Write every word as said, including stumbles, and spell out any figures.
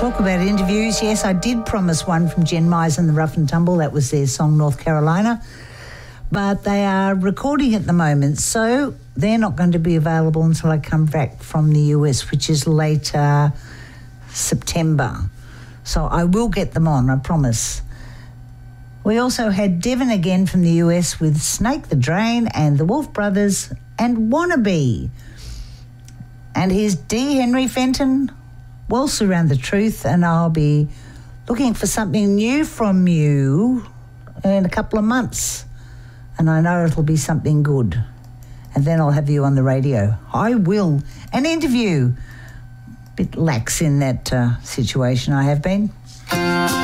Talk about interviews. Yes, I did promise one from Jen Mize and the Rough and Tumble. That was their song North Carolina. But they are recording at the moment, so they're not going to be available until I come back from the U S, which is later September. So I will get them on, I promise. We also had Devon again from the U S with Snake the Drain and the Wolf Brothers and Wannabe. And here's D. Henry Fenton, Waltz Around the Truth, and I'll be looking for something new from you in a couple of months. And I know it'll be something good. And then I'll have you on the radio. I will. An interview. A bit lax in that uh, situation I have been.